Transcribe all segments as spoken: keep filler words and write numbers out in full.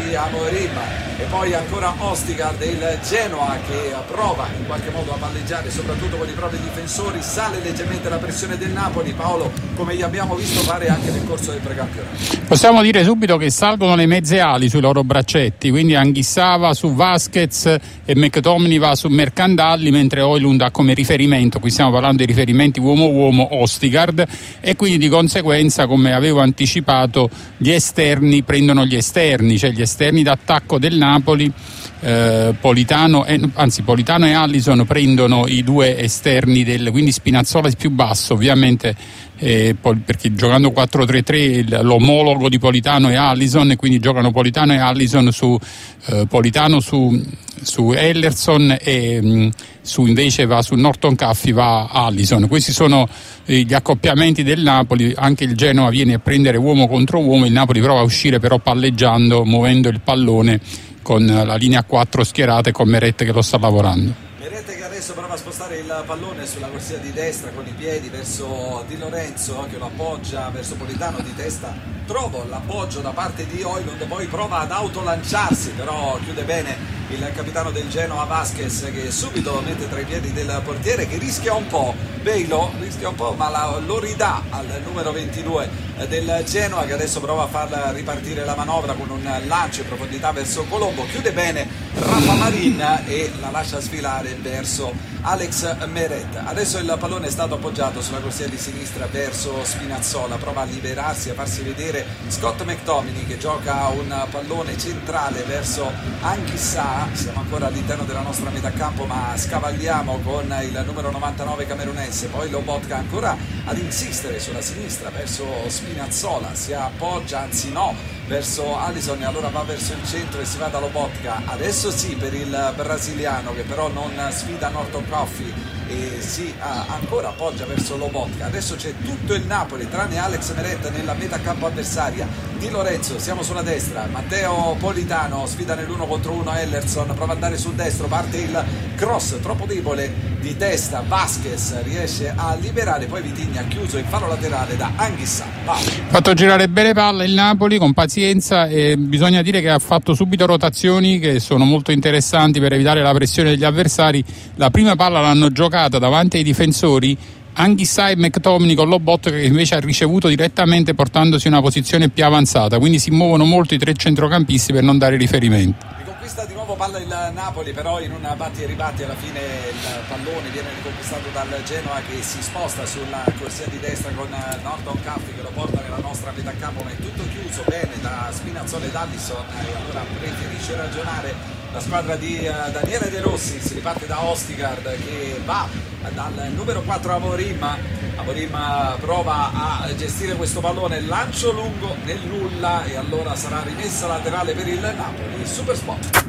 di Amorim, e poi ancora Ostigard del Genoa che prova in qualche modo a palleggiare soprattutto con i propri difensori. Sale leggermente la pressione del Napoli, Paolo, come gli abbiamo visto fare anche nel corso del precampionato. Possiamo dire subito che salgono le mezze ali sui loro braccetti, quindi Anghissà va su Vasquez e McTominay va su Mercandalli, mentre Højlund ha come riferimento, qui stiamo parlando di riferimenti uomo-uomo, Ostigard, e quindi di conseguenza, come avevo anticipato, gli esterni prendono gli esterni, cioè gli esterni d'attacco del Napoli. Eh, Politano e, anzi Politano e Alisson prendono i due esterni del, quindi Spinazzola più basso ovviamente, eh, pol, perché giocando quattro tre tre l'omologo di Politano e Alisson, e quindi giocano Politano e Alisson su eh, Politano su, su Ellerson e mh, su invece va su Norton Caffey va Alisson. Questi sono eh, gli accoppiamenti del Napoli. Anche il Genoa viene a prendere uomo contro uomo, il Napoli prova a uscire però palleggiando, muovendo il pallone con la linea quattro schierata e con Meret che lo sta lavorando. Meret che adesso prova a spostare il pallone sulla corsia di destra con i piedi verso Di Lorenzo che lo appoggia verso Politano di testa. Trovo l'appoggio da parte di Højlund, poi prova ad autolanciarsi, però chiude bene il capitano del Genoa Vasquez che subito mette tra i piedi del portiere che rischia un po', Beilo rischia un po', ma la, lo ridà al numero ventidue del Genoa che adesso prova a far ripartire la manovra con un lancio in profondità verso Colombo. Chiude bene Rafa Marin e la lascia sfilare verso Alex Meret. Adesso il pallone è stato appoggiato sulla corsia di sinistra verso Spinazzola, prova a liberarsi, a farsi vedere Scott McTominay che gioca un pallone centrale verso Anghissà. Siamo ancora all'interno della nostra metacampo ma scavalliamo con il numero novantanove camerunense, poi Lobotka ancora ad insistere sulla sinistra verso Spinazzola, si appoggia, anzi no, verso Alisson e allora va verso il centro e si va da Lobotka. Adesso sì per il brasiliano che però non sfida Norton Caffey e si ah, ancora appoggia verso Lobotka. Adesso c'è tutto il Napoli tranne Alex Meret nella metacampo avversaria. Di Lorenzo, siamo sulla destra, Matteo Politano sfida nell'uno contro uno Ellerson, prova ad andare sul destro, parte il cross troppo debole di testa, Vasquez riesce a liberare, poi Vitigna chiuso in fallo laterale da Anghissà. Fatto girare bene palla il Napoli con pazienza, e bisogna dire che ha fatto subito rotazioni che sono molto interessanti per evitare la pressione degli avversari. La prima palla l'hanno giocata davanti ai difensori Anghissà e McTominay con Lobotka che invece ha ricevuto direttamente portandosi in una posizione più avanzata, quindi si muovono molto i tre centrocampisti per non dare riferimenti. Riconquista di nuovo palla il Napoli, però in un batti e ribatti alla fine il pallone viene riconquistato dal Genoa che si sposta sulla corsia di destra con Norton Caffey che lo porta nella nostra metacampo, ma è tutto chiuso bene da Spinazzola ed Alisson e allora preferisce ragionare la squadra di uh, Daniele De Rossi. Si riparte da Ostigard che va dal numero quattro Amorim. Amorim prova a gestire questo pallone, lancio lungo nel nulla e allora sarà rimessa laterale per il Napoli. Super spot.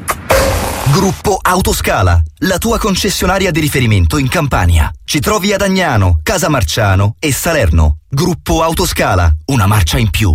Gruppo Autoscala, la tua concessionaria di riferimento in Campania. Ci trovi ad Agnano, Casamarciano e Salerno. Gruppo Autoscala, una marcia in più.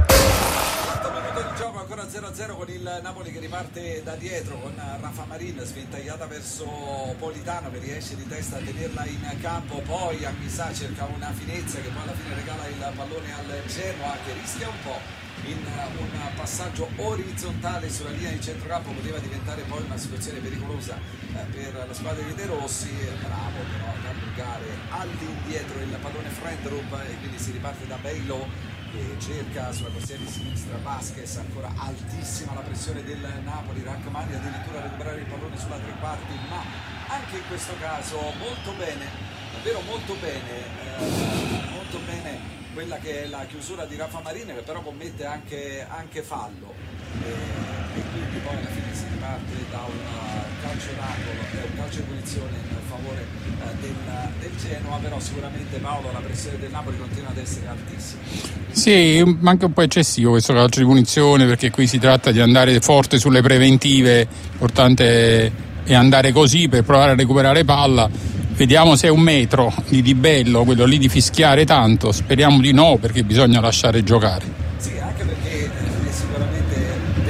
zero a zero con il Napoli che riparte da dietro con Rafa Marin sventagliata verso Politano che riesce di testa a tenerla in campo, poi Anghissà cerca una finezza che poi alla fine regala il pallone al Genoa che rischia un po' in un passaggio orizzontale sulla linea di centrocampo, poteva diventare poi una situazione pericolosa per la squadra di De Rossi. Bravo però ad allungare all'indietro il pallone Frendrup e quindi si riparte da Beilo che cerca sulla corsia di sinistra Vasquez, ancora altissima la pressione del Napoli, Rachmani addirittura a recuperare il pallone sulla tre quarti, ma anche in questo caso molto bene, davvero molto bene, eh, molto bene quella che è la chiusura di Rafa Marin che però commette anche, anche fallo e, e quindi poi alla fine si riparte da un calcio d'angolo e un calcio di punizione in favore eh, del, del Genoa, però sicuramente Paolo la pressione del Napoli continua ad essere altissima. Sì, ma anche un po' eccessivo questo calcio di punizione perché qui si tratta di andare forte sulle preventive, l'importante è andare così per provare a recuperare palla. Vediamo se è un metro di Di Bello, quello lì di fischiare tanto, speriamo di no perché bisogna lasciare giocare. Sì, anche perché è sicuramente velocizzare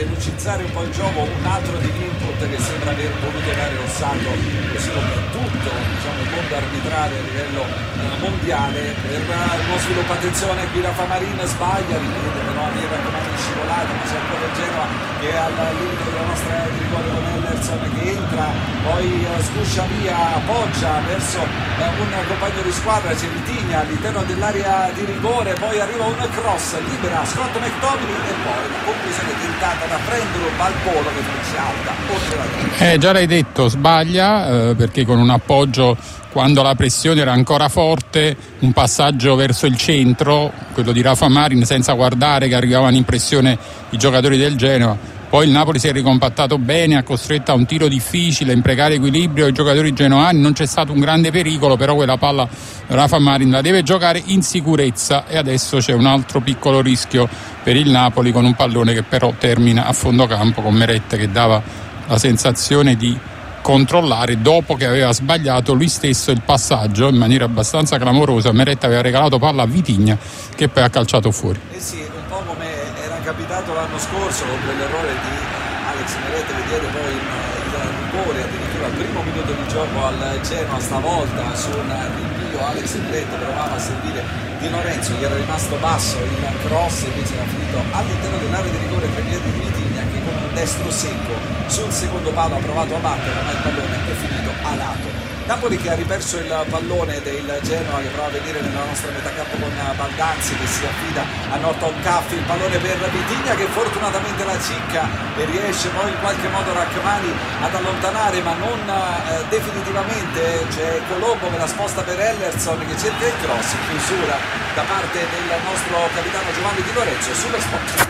stabilizzare un po' il gioco, un altro degli input che sembra aver voluto dare Rossato, così come tutto, diciamo, il mondo arbitrale a livello eh, mondiale, per uno sviluppo. Attenzione, qui Rafa Marin sbaglia, ripete però mi raccomando scivolato, ma c'è ancora il Genoa che è al limite della nostra area di rigore con Ellerson che entra, poi eh, sguscia via, appoggia verso eh, un compagno di squadra, c'è Vitigna all'interno dell'area di rigore, poi arriva un cross, libera Scott McTominay e poi la conclusione tentata da prendere un balpolo che finisce alta oltre la testa. Eh, già l'hai detto, sbaglia eh, perché con un appoggio, quando la pressione era ancora forte, un passaggio verso il centro, quello di Rafa Marin, senza guardare che arrivavano in pressione i giocatori del Genoa. Poi il Napoli si è ricompattato bene, ha costretto a un tiro difficile, a imprecare equilibrio ai giocatori genoani, non c'è stato un grande pericolo, però quella palla Rafa Marin la deve giocare in sicurezza e adesso c'è un altro piccolo rischio per il Napoli con un pallone che però termina a fondo campo con Meret che dava la sensazione di controllare dopo che aveva sbagliato lui stesso il passaggio in maniera abbastanza clamorosa. Meret aveva regalato palla a Vitigna che poi ha calciato fuori. Eh sì, un po' come era capitato l'anno scorso con quell'errore di Alex Meret che diede poi il, il rigore addirittura al primo minuto di gioco al Genoa, stavolta su un rinvio Alex Meret provava a servire Di Lorenzo, gli era rimasto basso il cross, invece era finito all'interno dell'area di rigore per piedi di Vitigna che con un destro secco sul secondo palo ha provato a battere, ma il pallone è finito a lato. Napoli che ha riperso il pallone del Genoa che prova a venire nella nostra metà campo con Baldanzi che si affida a Norton Caffi, il pallone per Vitigna che fortunatamente la cicca e riesce poi in qualche modo Rachmani ad allontanare, ma non eh, definitivamente. C'è Colombo che la sposta per Ellerson che cerca il cross in chiusura da parte del nostro capitano Giovanni Di Lorenzo sullo spot.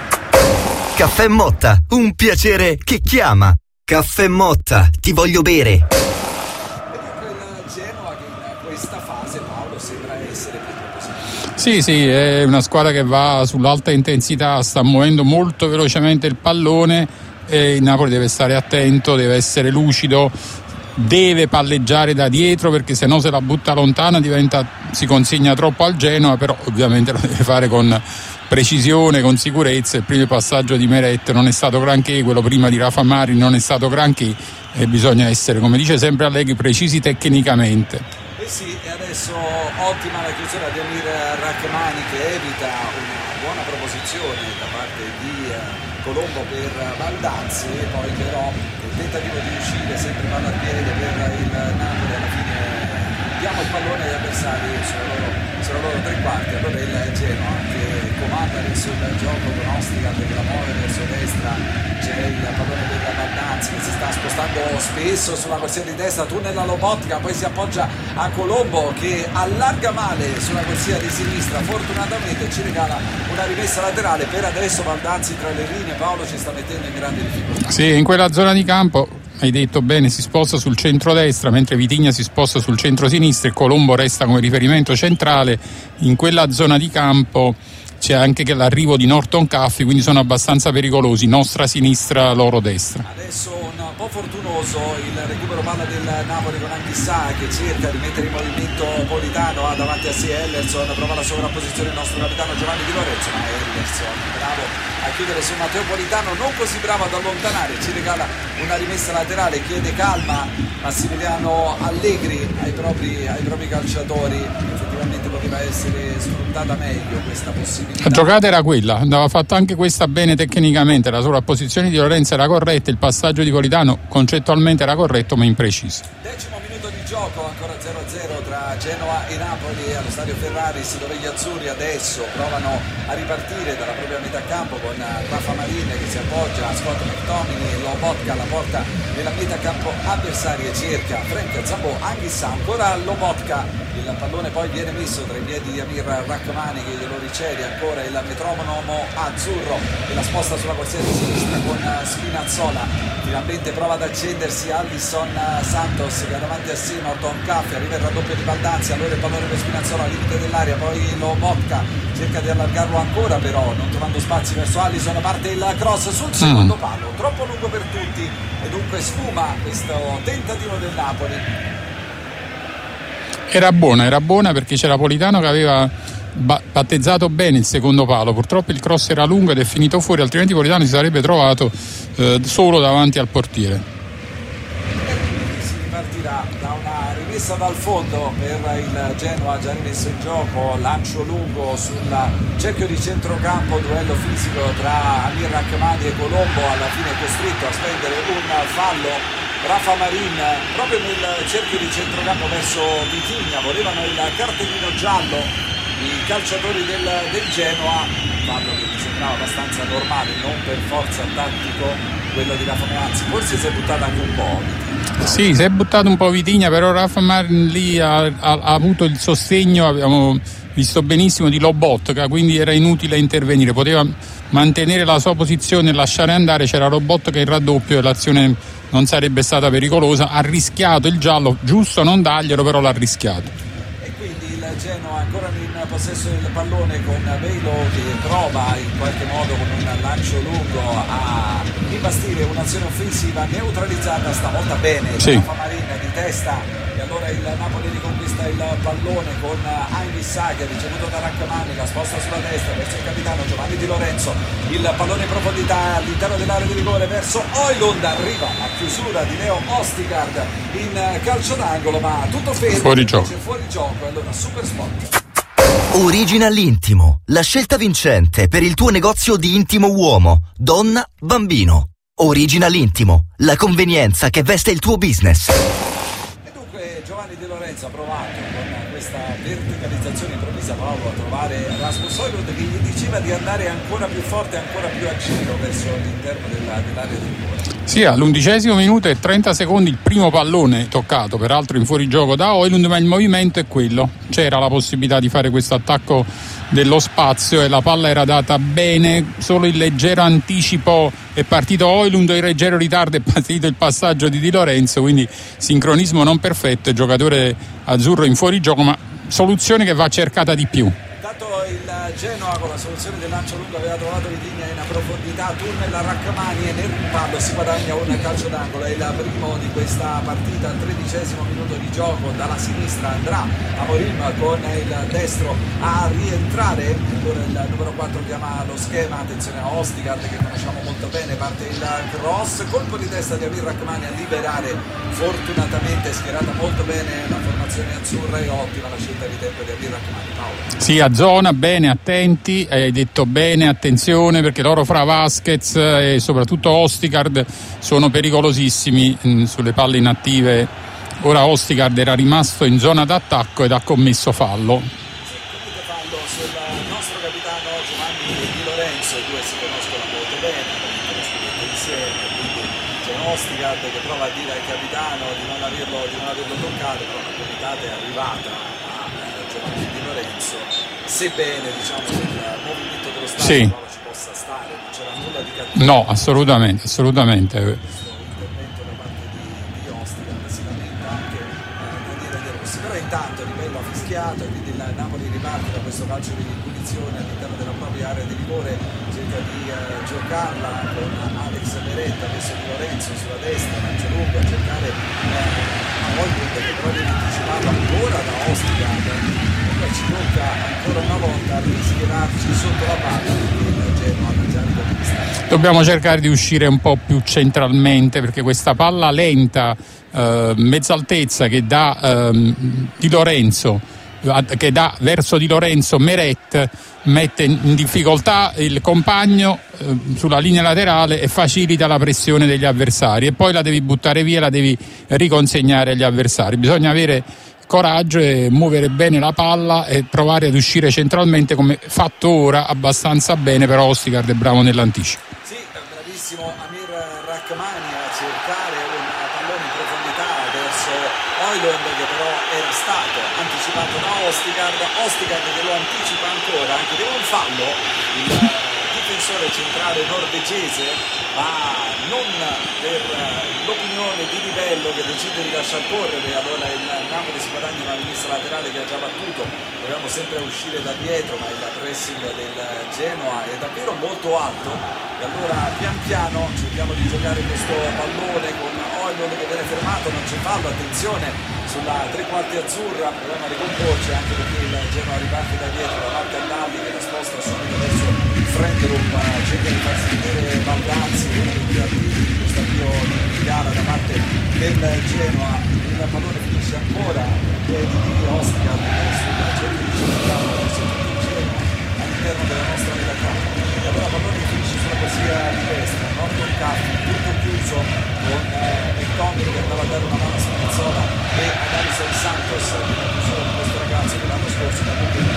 Caffè Motta, un piacere che chiama. Caffè Motta, ti voglio bere. Questa fase Paolo sembra essere più propositivo. Sì, sì, è una squadra che va sull'alta intensità, sta muovendo molto velocemente il pallone e il Napoli deve stare attento, deve essere lucido, deve palleggiare da dietro perché se no se la butta lontana diventa, si consegna troppo al Genoa, però ovviamente lo deve fare con precisione, con sicurezza. Il primo passaggio di Meret non è stato granché, quello prima di Rafa Marin non è stato granché e bisogna essere, come dice sempre Allegri, precisi tecnicamente. Eh sì, e adesso ottima la chiusura di Amir Rachmani che evita una buona proposizione da parte di Colombo per Baldanzi, e poi però il tentativo di uscire sempre palla al piede per il Napoli, alla fine diamo il pallone agli avversari sulla loro, sulla loro tre quarti. Allora il Genoa che comanda adesso il gioco con Ostigal che la muove verso destra, c'è il pallone per Baldanzi che si sta spostando spesso sulla corsia di destra, tunnella Lobotka, poi si appoggia a Colombo che allarga male sulla corsia di sinistra, fortunatamente ci regala una rimessa laterale. Per adesso Baldanzi tra le linee, Paolo, ci sta mettendo in grande difficoltà. Sì, in quella zona di campo hai detto bene, si sposta sul centro-destra mentre Vitigna si sposta sul centro-sinistra e Colombo resta come riferimento centrale. In quella zona di campo c'è anche l'arrivo di Norton Caffi, quindi sono abbastanza pericolosi, nostra sinistra, loro destra. Adesso un po' fortunoso il recupero palla del Napoli con Anghissà che cerca di mettere in movimento Politano, ha davanti a sé Ellerson, prova la sovrapposizione il nostro capitano Giovanni Di Lorenzo, ma Ellerson bravo a chiudere su Matteo Politano, non così bravo ad allontanare, ci regala una rimessa laterale, chiede calma Massimiliano Allegri ai propri, ai propri calciatori. Effettivamente poteva essere sfruttata meglio questa possibilità. La giocata era quella, andava fatta anche questa bene tecnicamente, la sovrapposizione di Lorenzo era corretta, il passaggio di Politano concettualmente era corretto ma impreciso. Decimo minuto di gioco, ancora zero a zero tra Genoa e Napoli allo stadio Ferraris, dove gli azzurri adesso provano a ripartire dalla propria metà campo con Rafa Marin che si appoggia a Scott McTominay, Lobotka la porta nella metà campo avversaria e cerca Frank Zambò, Anghissà ancora Lobotka, il pallone poi viene messo tra i piedi di Amir Rachmani che glielo riceve, ancora il metronomo azzurro che la sposta sulla corsia di sinistra con Spinazzola, finalmente prova ad accendersi Alisson Santos che ha davanti a sé Norton Caffi, arriva il raddoppio di Baldanzi, allora il pallone per Spinazzola al limite dell'area, poi Lobotka cerca di allargarlo ancora però non trovando spazi verso Alisson, parte il cross sul secondo palo, troppo lungo per tutti e dunque sfuma questo tentativo del Napoli. Era buona, era buona perché c'era Politano che aveva battezzato bene il secondo palo, purtroppo il cross era lungo ed è finito fuori, altrimenti Politano si sarebbe trovato eh, solo davanti al portiere. Si ripartirà da una rimessa dal fondo per il Genoa, già rimesso in gioco, lancio lungo sul cerchio di centrocampo, duello fisico tra Amir Rachmani e Colombo, alla fine è costretto a spendere un fallo Rafa Marin proprio nel cerchio di centrocampo verso Vitigna, volevano il cartellino giallo i calciatori del, del Genoa, fallo che mi sembrava abbastanza normale, non per forza tattico quello di Rafa Marin, anzi forse si è buttato anche un po' Vitigna. Sì, si è buttato un po' Vitigna, però Rafa Marin lì ha, ha, ha avuto il sostegno, abbiamo visto benissimo, di Lobotka, quindi era inutile intervenire, poteva mantenere la sua posizione e lasciare andare, c'era Lobotka in raddoppio e l'azione non sarebbe stata pericolosa, ha rischiato il giallo, giusto non darglielo, però l'ha rischiato. E quindi il Genoa ancora in possesso del pallone con Velo che prova in qualche modo con un lancio lungo a imbastire un'azione offensiva neutralizzata stavolta bene da sì. Rafa Marin di testa, e allora il Napoli riconquista il pallone con Aivissa che ha ricevuto da Rachmani, la sposta sulla destra verso il capitano Giovanni Di Lorenzo, il pallone in profondità all'interno dell'area di rigore verso Højlund, arriva la chiusura di Leo Ostigard in calcio d'angolo, ma tutto fermo, fuori gioco, fuori gioco, allora super spot. Original Intimo, la scelta vincente per il tuo negozio di intimo uomo, donna, bambino. Original Intimo, la convenienza che veste il tuo business. E dunque Giovanni Di Lorenzo ha provato con questa verticalizzazione improvvisa proprio a trovare Rasmus Højlund, che gli diceva di andare ancora più forte, ancora più a giro verso l'interno della, dell'area di rigore. Sì, all'undicesimo minuto e trenta secondi il primo pallone toccato, peraltro in fuorigioco da Højlund, ma il movimento è quello. C'era la possibilità di fare questo attacco dello spazio e la palla era data bene, solo il leggero anticipo è partito Højlund, il leggero ritardo è partito il passaggio di Di Lorenzo, quindi sincronismo non perfetto, giocatore azzurro in fuorigioco, ma soluzione che va cercata di più. Intanto il Genoa con la soluzione del lancio lungo aveva trovato Vitigna in profondità, tunnel a Rachmani e nel rimpallo si guadagna un calcio d'angolo, è il primo di questa partita, al tredicesimo minuto di gioco, dalla sinistra andrà Amorim con il destro a rientrare, allora il numero quattro chiama lo schema, attenzione a Ostigard che conosciamo molto bene, parte il cross, colpo di testa di Amir Rachmani a liberare, fortunatamente schierata molto bene la formazione azzurra e ottima la scelta di tempo di Amir Rachmani. Paolo. Sì, a zona, bene, attenti, hai detto bene, attenzione, perché loro fra Vasquez e soprattutto Ostigard sono pericolosissimi mh, sulle palle inattive. Ora Ostigard era rimasto in zona d'attacco ed ha commesso fallo. Sì, fallo sul nostro capitano Giovanni Di Lorenzo, i due si conoscono molto bene, hanno scritto insieme, quindi c'è Ostigard che prova a dire al capitano di non averlo, di non averlo toccato, però la comitata è arrivata a Giovanni Di Lorenzo, sebbene diciamo nel movimento dello stadio sì. non ci possa stare, non c'era nulla di cattivo. No, assolutamente, assolutamente. L'intervento da parte di, di Ostigard si lamenta anche eh, Daniele De Rossi, però intanto il livello ha fischiato e quindi il Napoli riparte da questo calcio di punizione all'interno della propria area di rigore, cerca di eh, giocarla con Alex Beretta verso Di Lorenzo sulla destra, lancio lungo a cercare eh, a Højlund che però viene anticipato ancora da Ostigard, e ci tocca ancora una volta rischierarci sotto la palla perché il Genoa ha già riconquistato. Dobbiamo cercare di uscire un po' più centralmente, perché questa palla lenta, eh, mezz'altezza che dà eh, Di Lorenzo, che dà verso Di Lorenzo Meret, mette in difficoltà il compagno eh, sulla linea laterale e facilita la pressione degli avversari, e poi la devi buttare via, la devi riconsegnare agli avversari. Bisogna avere coraggio e muovere bene la palla e provare ad uscire centralmente, come fatto ora abbastanza bene, però Ostigard è bravo nell'anticipo. Sì, bravissimo Amir Rachmani a cercare un pallone in profondità verso Højlund, che però era stato anticipato da Ostigard, Ostigard che lo anticipa ancora, anche di un fallo, il difensore centrale norvegese, ma non per l'opinione di livello che decide di lasciar correre, allora il Napoli si guadagna una rimessa laterale che ha già battuto, proviamo sempre a uscire da dietro, ma il pressing del Genoa è davvero molto alto, e allora pian piano cerchiamo di giocare questo pallone con Højlund che viene fermato fermato, non c'è fallo, attenzione sulla tre quarti azzurra, problema di comporci anche perché il Genoa riparte da dietro da parte Dalli che la sposta subito verso il Frenderup, cerca di farsi vedere Baldanzi, uno dei più attivi di questo avvio di gara da parte del Genoa. Il pallone finisce ancora in piedi di Ostia sul centro di centrocampo verso tutto il Genoa all'interno della nostra metà campo. E allora il pallone finisce sulla corsia di destra, Norton Caffi, tutto chiuso con eh, Tommy che andava a dare una mano a Spinazzola e ad Alison Santos, questo ragazzo che l'anno scorso da tutto il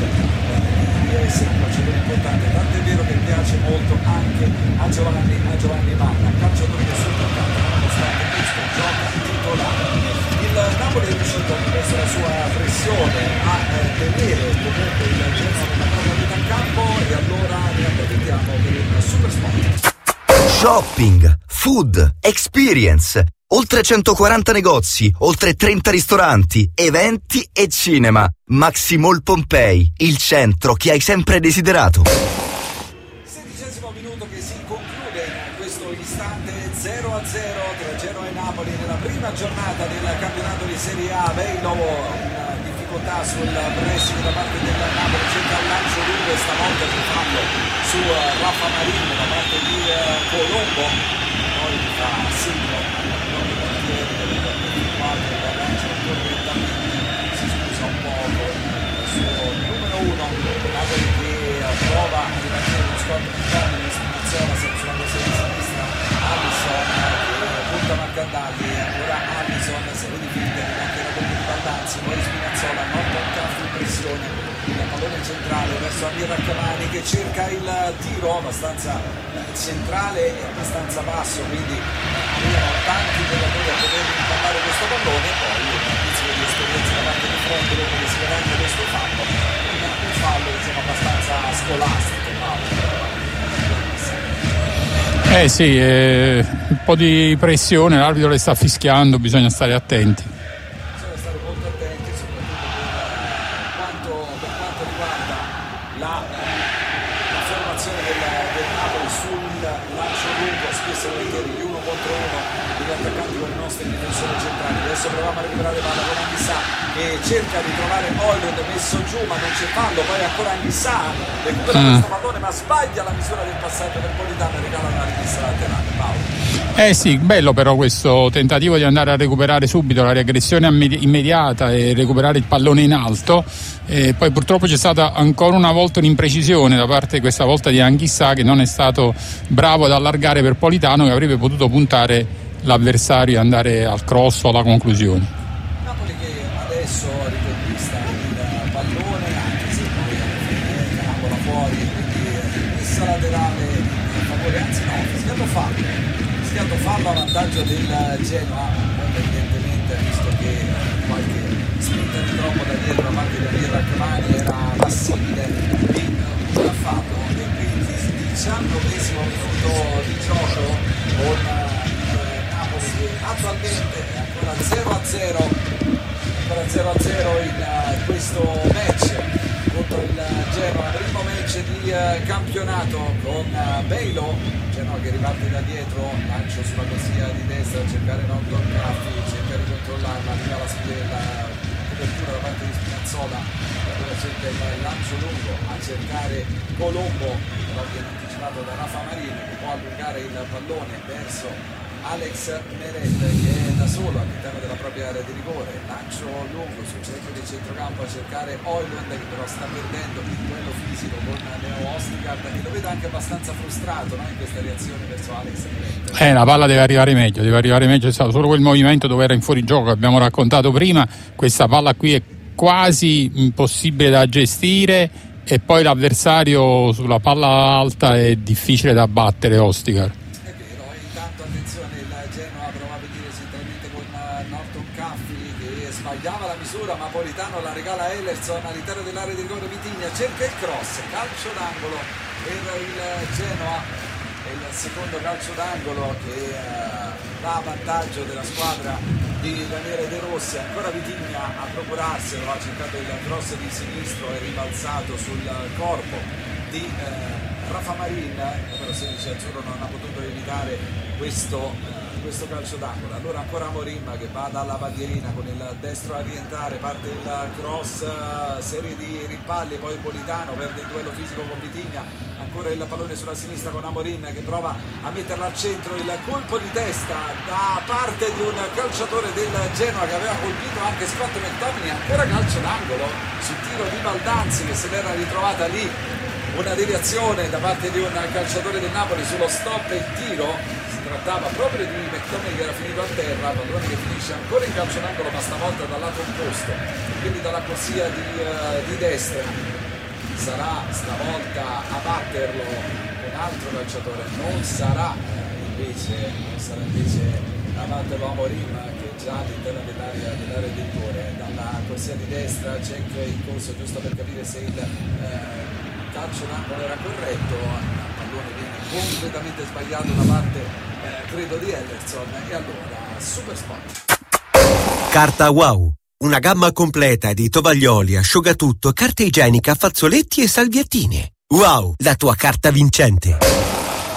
di essere un calciatore importante, tanto è vero che piace molto anche a Giovanni, a Giovanni Manna, calciatore che sul mercato nonostante questo gioca titolare. Il Napoli è riuscito attraverso la sua pressione a eh, tenere comunque il Genoa nella propria metà campo e allora ne approfittiamo per il super sport. Shopping, food, experience, oltre centoquaranta negozi, oltre trenta ristoranti, eventi e cinema. Maxi Mall Pompei, il centro che hai sempre desiderato. Sedicesimo minuto che si conclude in questo istante, zero a zero tra Genoa e Napoli nella prima giornata del campionato di Serie A. Beilo in difficoltà sul pressing da parte del Napoli, cerca un lancio lungo e stavolta si fallo su Rafa Marin da parte di Colombo, poi fa segno al portiere del quadro da lancio correttamente, si scusa un po' con il suo numero uno, Napoli che prova a rimanere uno scontro di Spinazzola sulla corsia di sinistra, Alisson che punta Marcandalli, ancora Alisson se lo difende anche la colpa di Baldanzi, poi Spinazzola, Norton Caffi in pressione, il pallone centrale verso Amir Rachmani che cerca il tiro abbastanza centrale e abbastanza basso, quindi arrivano tanti giocatori a poter impallare questo pallone e poi un inizio di esperienza da parte di fronte dopo che si guadagna questo fallo, un fallo insomma abbastanza scolastico. Eh sì, eh, un po' di pressione, l'arbitro le sta fischiando, bisogna stare attenti. Bisogna stare molto attenti soprattutto per quanto, per quanto riguarda la, la formazione del, del Napoli sul lancio lungo, spesso gli uno contro uno degli attaccanti con i nostri difensori centrali. Adesso proviamo a recuperare palla con Anghissà che cerca di trovare Højlund messo giù ma non c'è fallo, poi ancora Anghissà recupera mm. questo pallone ma sbaglia la misura del passaggio per Politano e regala una rimessa laterale. Paolo. Eh sì, bello però questo tentativo di andare a recuperare subito la riaggressione immediata e recuperare il pallone in alto, e poi purtroppo c'è stata ancora una volta un'imprecisione da parte questa volta di Anghissà che non è stato bravo ad allargare per Politano che avrebbe potuto puntare l'avversario e andare al cross o alla conclusione. Napoli che adesso riconquista il pallone anche se poi carambola fuori, quindi rimessa laterale in favore, anzi no, fischiato fallo fischiato fallo a vantaggio del Genoa, evidentemente visto che qualche spinta di troppo da dietro da parte di Amir Rachmani era passibile di un fallo e quindi diciannovesimo minuto di gioco con Napoli che attualmente è ancora zero a zero ancora zero a zero in uh, questo match contro il Genoa, primo match di uh, campionato con uh, Beilo, Genoa che riparte da dietro, lancio sulla corsia di destra a cercare Norton Caffi, cerca di controllarla, arriva la, la copertura da parte di Spinazzola, allora cerca il lancio lungo a cercare Colombo, però viene anticipato da Rafa Marin che può allungare il pallone verso Alex Meret che è da solo all'interno della propria area di rigore, lancio lungo sul centro del centrocampo a cercare Højlund che però sta perdendo il duello fisico con Neo Ostigard e lo vedo anche abbastanza frustrato, no? In questa reazione verso Alex Meret. Eh, la palla deve arrivare meglio, deve arrivare meglio, c'è stato solo quel movimento dove era in fuorigioco che abbiamo raccontato prima, questa palla qui è quasi impossibile da gestire e poi l'avversario sulla palla alta è difficile da battere Ostigard. Sbagliava la misura ma Politano la regala a Ellerson all'interno dell'area di rigore, Vitigna cerca il cross, calcio d'angolo per il Genoa, è il secondo calcio d'angolo che uh, dà vantaggio della squadra di Daniele De Rossi, ancora Vitigna a procurarselo, ha cercato il cross di sinistro e ribalzato sul corpo di uh, Rafa Marin, il numero sedici azzurro non ha potuto evitare questo uh, di questo calcio d'angolo. Allora ancora Amorim che va dalla bandierina con il destro a rientrare, parte il cross, serie di rimpalli, poi Politano perde il duello fisico con Vitigna, ancora il pallone sulla sinistra con Amorim che prova a metterla al centro, il colpo di testa da parte di un calciatore del Genoa che aveva colpito anche Scott McTominay, ancora calcio d'angolo sul tiro di Baldanzi che se l'era ritrovata lì, una deviazione da parte di un calciatore del Napoli sullo stop e il tiro. Si trattava proprio di McTominay che era finito a terra, pallone che finisce ancora in calcio d'angolo ma stavolta dal lato opposto, quindi dalla corsia di, uh, di destra. Sarà stavolta a batterlo un altro calciatore, non sarà eh, invece non sarà invece a batterlo Amorim che già all'interno dell'area, dell'area di rigore. Dalla corsia di destra check in corso giusto per capire se il eh, calcio d'angolo era corretto, il pallone viene completamente sbagliato da parte eh, credo di Ellerson e allora super spot. Carta Wow, una gamma completa di tovaglioli, asciugatutto, carta igienica, fazzoletti e salviettine. Wow, la tua carta vincente.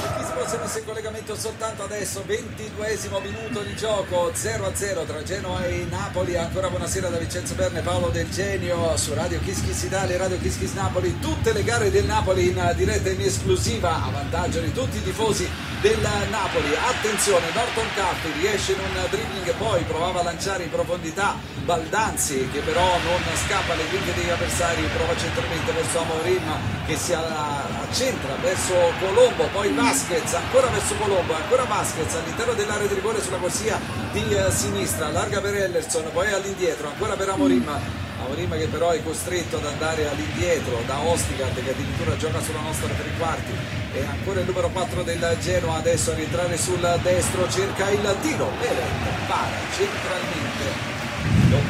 In collegamento soltanto adesso, ventiduesimo minuto di gioco, zero a zero tra Genoa e Napoli. Ancora buonasera da Vincenzo Berni e Paolo Del Genio su Radio Kiss Kiss Italia, Radio Kiss Kiss Napoli, tutte le gare del Napoli in diretta in esclusiva a vantaggio di tutti i tifosi del Napoli. Attenzione, Norton Cappy riesce in un dribbling e poi provava a lanciare in profondità Baldanzi che però non scappa alle grinfie degli avversari, prova centralmente verso Amorim che si accentra verso Colombo, poi Vasquez ancora verso Colombo, ancora Vasquez all'interno dell'area di rigore sulla corsia di uh, sinistra, larga per Ellerson, poi all'indietro, ancora per Amorim, Amorim che però è costretto ad andare all'indietro da Ostigard che addirittura gioca sulla nostra tre quarti, e ancora il numero quattro del Genoa adesso a rientrare sul destro, cerca il tiro, Meret para centralmente dopo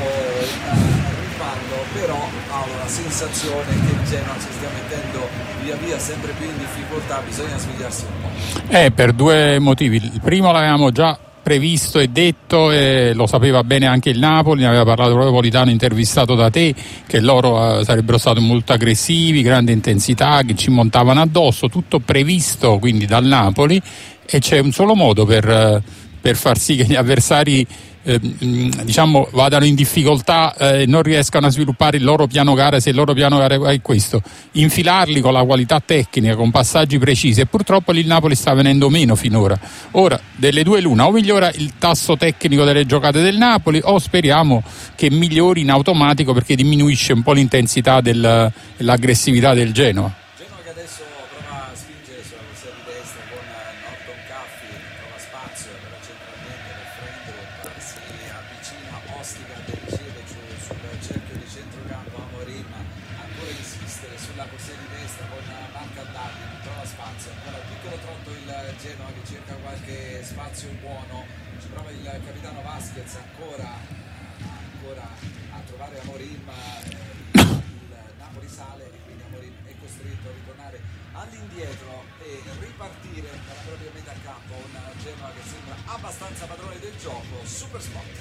il rimpallo, però Paolo la sensazione che il Genoa si stia mettendo via via sempre più in difficoltà, bisogna svegliarsi un po'. Eh, per due motivi. Il primo l'avevamo già previsto e detto, e lo sapeva bene anche il Napoli, ne aveva parlato proprio Politano intervistato da te, che loro eh, sarebbero stati molto aggressivi, grande intensità, che ci montavano addosso, tutto previsto quindi dal Napoli, e c'è un solo modo per, eh, per far sì che gli avversari eh, diciamo vadano in difficoltà e eh, non riescano a sviluppare il loro piano gara, se il loro piano gara è questo, infilarli con la qualità tecnica, con passaggi precisi, e purtroppo lì il Napoli sta venendo meno finora. Ora delle due l'una, o migliora il tasso tecnico delle giocate del Napoli o speriamo che migliori in automatico perché diminuisce un po' l'intensità del, dell'aggressività del Genoa. Genoa che adesso prova a spingere sulla corsia di destra con Norton Caffey, trova spazio però centralmente per Frendrup, si avvicina Ostigard e riceve sul, sul cerchio di centrocampo. Amorim ancora insistere sulla corsia di destra con Mancandali, non trova spazio, ancora piccolo trotto il Genoa che cerca qualche spazio buono, ci prova il capitano Vasquez ancora, ancora a trovare Amorim, eh, il Napoli sale e quindi Amorim è costretto a ritornare all'indietro e ripartire dalla propria metà campo, un Genoa che sembra abbastanza padrone del gioco. Super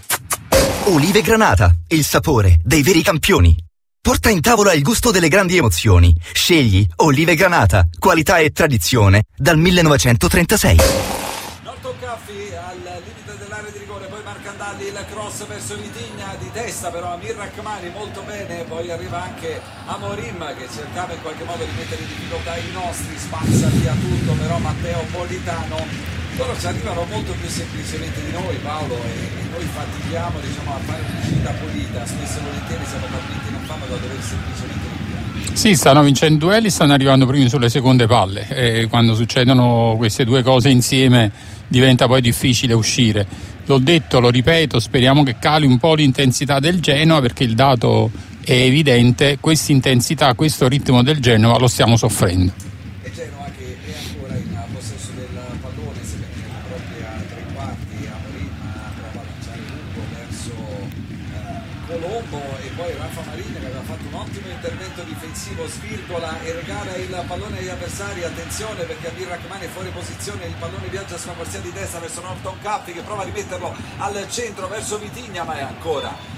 spot. Olive Granata, il sapore dei veri campioni. Porta in tavola il gusto delle grandi emozioni. Scegli Olive Granata, qualità e tradizione dal millenovecentotrentasei. Norton Caffey al limite dell'area di rigore, poi Marcandalli, il cross verso Vitigna di testa però Amir Rachmani molto bene, poi arriva anche Amorim che cercava in qualche modo di mettere in difficoltà i nostri, spazza via tutto però Matteo Politano. Loro ci arrivano molto più semplicemente di noi, Paolo, e, e noi fatichiamo diciamo, a fare un'uscita pulita, spesso e volentieri siamo talmente non fanno da dover semplicemente rimpiare. Sì, stanno vincendo duelli, stanno arrivando prima sulle seconde palle, e quando succedono queste due cose insieme diventa poi difficile uscire. L'ho detto, lo ripeto, speriamo che cali un po' l'intensità del Genoa perché il dato è evidente, questa intensità, questo ritmo del Genoa lo stiamo soffrendo. E Genoa che è ancora in possesso del pallone, se ne viene proprio a tre quarti, Amorim prova a lanciare lungo verso eh, Colombo e poi Rafa Marin che aveva fatto un ottimo intervento difensivo, svirgola e regala il pallone agli avversari. Attenzione perché Amir Rachmani è fuori posizione, il pallone viaggia sulla corsia di destra verso Norton Caffey che prova a rimetterlo al centro verso Vitigna, ma è ancora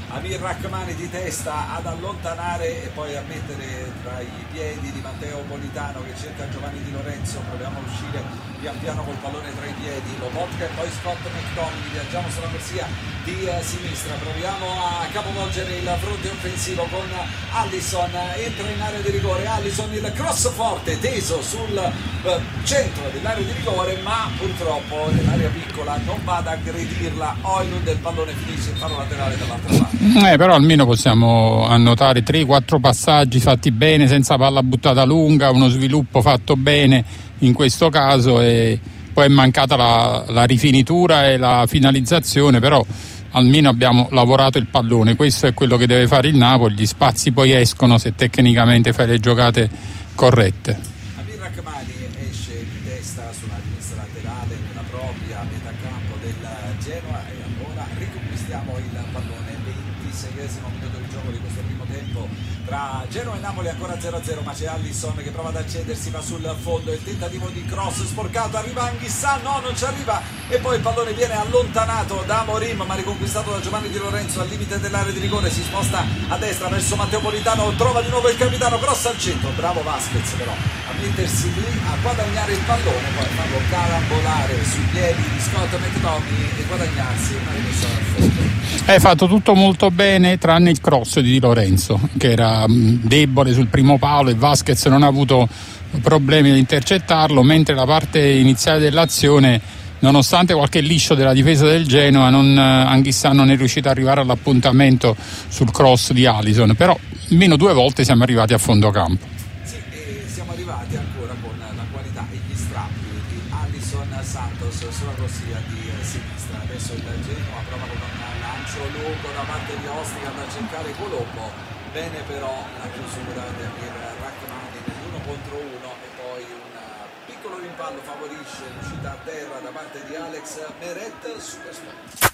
Amir Rachmani di testa ad allontanare e poi a mettere tra i piedi di Matteo Politano che cerca Giovanni Di Lorenzo. Proviamo a uscire pian piano col pallone tra i piedi, Lobotka e poi Scott McTominay. Viaggiamo sulla corsia di uh, sinistra, proviamo a capovolgere il fronte offensivo con Alisson, entra in area di rigore, Alisson il cross forte teso sul uh, centro dell'area di rigore, ma purtroppo nell'area piccola non va ad aggredirla Højlund e il pallone finisce in fallo laterale dall'altra parte. Eh, però almeno possiamo annotare tre quattro passaggi fatti bene, senza palla buttata lunga, uno sviluppo fatto bene in questo caso, e poi è mancata la, la rifinitura e la finalizzazione, però almeno abbiamo lavorato il pallone. Questo è quello che deve fare il Napoli, gli spazi poi escono se tecnicamente fai le giocate corrette. Amir Rachmani esce di testa sulla sinistra laterale nella propria metà campo del Genoa e allora riconquistiamo il pallone. ventiseiesimo minuto di gioco di questo primo tempo tra Genoa e Napoli, ancora zero a zero, ma c'è Alisson che prova ad accedersi, va sul fondo, il tentativo di cross sporcato, arriva Anghissà, no, non ci arriva, e poi il pallone viene allontanato da Amorim ma riconquistato da Giovanni Di Lorenzo al limite dell'area di rigore, si sposta a destra verso Matteo Politano, trova di nuovo il capitano, cross al centro, bravo Vasquez però a mettersi lì a guadagnare il pallone, poi farlo carambolare sui piedi di Scott McTominay e guadagnarsi una rimessa al fondo. Hai fatto tutto molto bene tranne il cross di Di Lorenzo che era debole sul primo palo e Vasquez non ha avuto problemi ad intercettarlo, mentre la parte iniziale dell'azione, nonostante qualche liscio della difesa del Genoa, non, Anghissà non è riuscito ad arrivare all'appuntamento sul cross di Alisson, però almeno due volte siamo arrivati a fondo campo. Sì, e siamo arrivati ancora con la qualità e gli strappi di Alisson Santos sulla corsia di sinistra. Adesso il Genoa prova con un lancio lungo da parte di Ostica da cercare Colombo. Bene però la chiusura di Amir Rachmani nell'uno contro uno e poi un piccolo rimpallo favorisce l'uscita a terra da parte di Alex Meret. Supersport.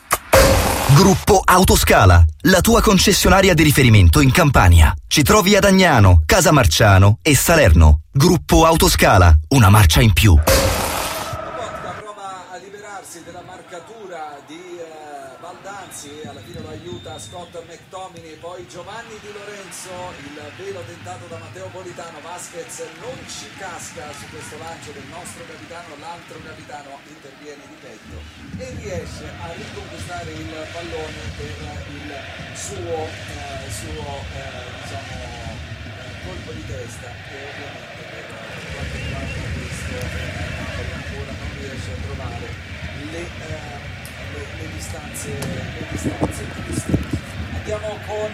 Gruppo Autoscala, la tua concessionaria di riferimento in Campania. Ci trovi ad Agnano, Casamarciano e Salerno. Gruppo Autoscala, una marcia in più. Lobotka prova a liberarsi della marcatura di uh, Baldanzi e alla fine lo aiuta Scott McTominay, poi Giovanni Di Lorenzo, il velo tentato da Matteo Politano, Vasquez non ci casca su questo lancio del nostro capitano, l'altro capitano interviene di petto e riesce a riconquistare il pallone per il suo, eh, suo eh, diciamo, eh, colpo di testa e ovviamente per quanto riguarda questo Napoli ancora non riesce a trovare le, eh, le, le distanze le distanze giuste. Andiamo con,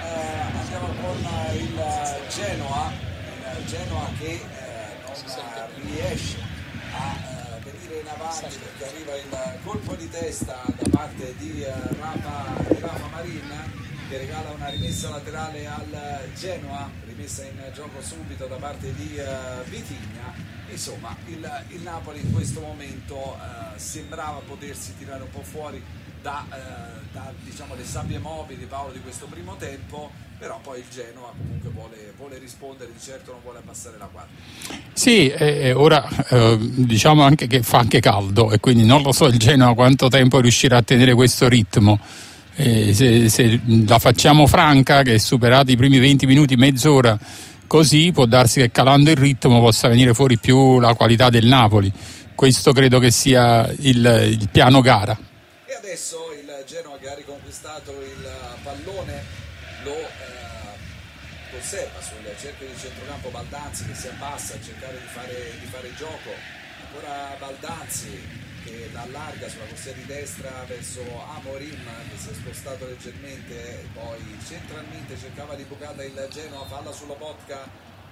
eh, andiamo con il Genoa, il Genoa che eh, non riesce a eh, venire in avanti perché arriva il colpo di testa da parte di, eh, Rafa, di Rafa Marin che regala una rimessa laterale al Genoa, rimessa in gioco subito da parte di uh, Vitigna. Insomma il, il Napoli in questo momento uh, sembrava potersi tirare un po' fuori da, uh, da diciamo, le sabbie mobili, Paolo, di questo primo tempo, però poi il Genoa comunque vuole, vuole rispondere, di certo non vuole abbassare la guardia. Sì, e ora eh, diciamo anche che fa anche caldo e quindi non lo so il Genoa quanto tempo riuscirà a tenere questo ritmo. Eh, se, se la facciamo franca, che superati i primi venti minuti, mezz'ora, così può darsi che calando il ritmo possa venire fuori più la qualità del Napoli. Questo credo che sia il, il piano gara. E adesso il Genoa che ha riconquistato il pallone lo eh, conserva sul cerchio di centrocampo Baldanzi che si abbassa a cercare di fare, di fare gioco. Ancora Baldanzi che allarga sulla corsia di destra verso Amorim che si è spostato leggermente e poi centralmente cercava di bucata il Genoa, falla sulla Lobotka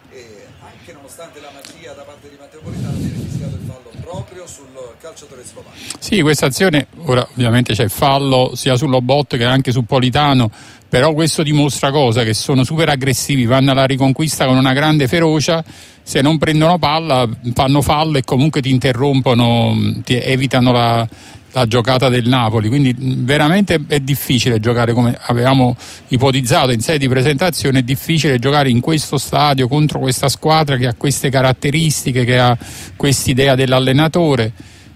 e anche nonostante la magia da parte di Matteo Politano viene fischiato il fallo proprio sul calciatore slovacco. Sì, questa azione ora ovviamente c'è fallo sia su Lobotka che anche su Politano, però questo dimostra cosa? Che sono super aggressivi, vanno alla riconquista con una grande ferocia, se non prendono palla fanno fallo e comunque ti interrompono, ti evitano la, la giocata del Napoli, quindi veramente è difficile giocare, come avevamo ipotizzato in sede di presentazione, è difficile giocare in questo stadio contro questa squadra che ha queste caratteristiche, che ha quest'idea dell'allenatore.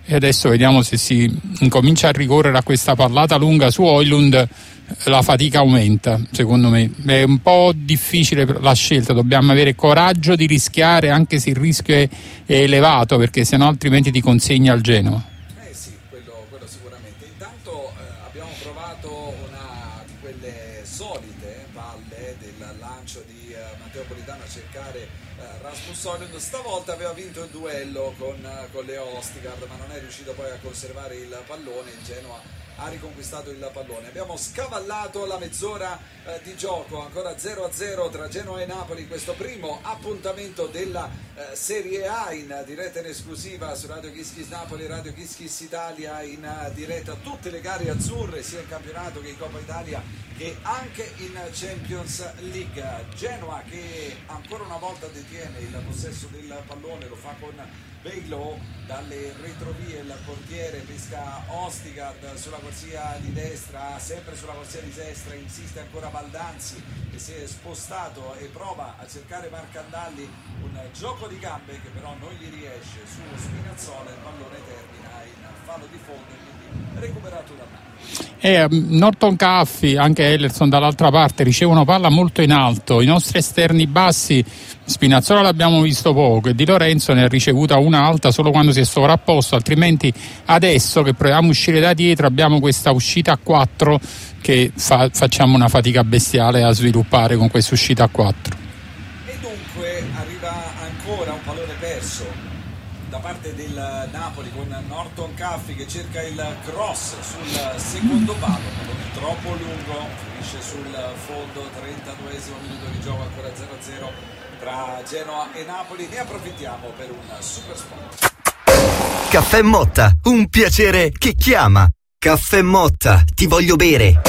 e adesso vediamo se si incomincia a ricorrere a questa pallata lunga su Højlund, la fatica aumenta. Secondo me è un po' difficile la scelta, dobbiamo avere coraggio di rischiare anche se il rischio è, è elevato, perché sennò altrimenti ti consegna al Genoa. Eh sì, quello, quello sicuramente. Intanto eh, abbiamo provato una di quelle solite palle del lancio di eh, Matteo Politano a cercare eh, Rasmus Højlund. Stavolta aveva vinto il duello con, con Leo Ostigard, ma non è riuscito poi a conservare il pallone. Il Genoa ha riconquistato il pallone. Abbiamo scavallato la mezz'ora eh, di gioco, ancora zero a zero tra Genoa e Napoli, questo primo appuntamento della eh, Serie A, in diretta in esclusiva su Radio Kiss Kiss Napoli, Radio Kiss Kiss Italia, in uh, diretta tutte le gare azzurre sia in campionato che in Coppa Italia che anche in Champions League. Genoa che ancora una volta detiene il possesso del pallone, lo fa con Beilo, dalle retrovie il portiere pesca Ostigard sulla corsia di destra, sempre sulla corsia di destra insiste ancora Baldanzi che si è spostato e prova a cercare Marcandalli, un gioco di gambe che però non gli riesce su Spinazzola, il pallone termina in fallo di fondo e quindi recuperato da Napoli. E Norton Caffi, anche Ellerson dall'altra parte ricevono palla molto in alto, i nostri esterni bassi, Spinazzola l'abbiamo visto poco e Di Lorenzo ne ha ricevuta una alta solo quando si è sovrapposto, altrimenti adesso che proviamo a uscire da dietro abbiamo questa uscita a quattro che fa, facciamo una fatica bestiale a sviluppare con questa uscita a quattro. E dunque arriva ancora un pallone perso da parte del Napoli con Norton Caffi che cerca il cross sul secondo palo, pallone troppo lungo, finisce sul fondo, trentaduesimo minuto di gioco, ancora zero a zero tra Genoa e Napoli. Ne approfittiamo per un super spot. Caffè Motta, un piacere che chiama. Caffè Motta, ti voglio bere.